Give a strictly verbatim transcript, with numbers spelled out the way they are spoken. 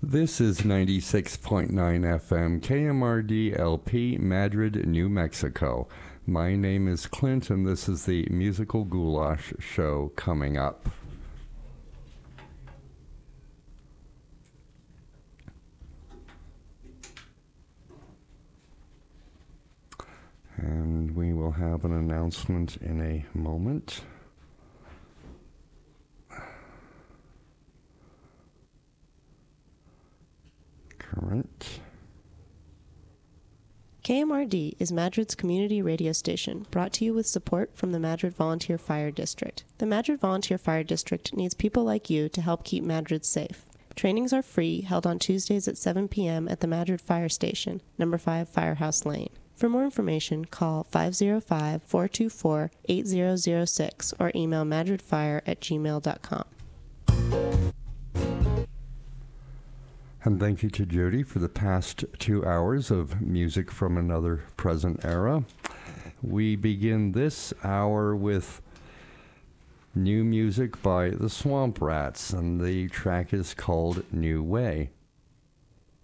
This is ninety-six point nine F M K M R D L P, Madrid, New Mexico. My name is Clint, and this is the Musical Goulash Show coming up. And we will have an announcement in a moment. Current. K M R D is Madrid's community radio station, brought to you with support from the Madrid Volunteer Fire District. The Madrid Volunteer Fire District needs people like you to help keep Madrid safe. Trainings are free, held on Tuesdays at seven p.m. at the Madrid Fire Station, number five Firehouse Lane. For more information, call five oh five, four two four, eight zero zero six or email madridfire at gmail dot com. And thank you to Jody for the past two hours of music from another present era. We begin this hour with new music by the Swamp Rats, and the track is called New Way.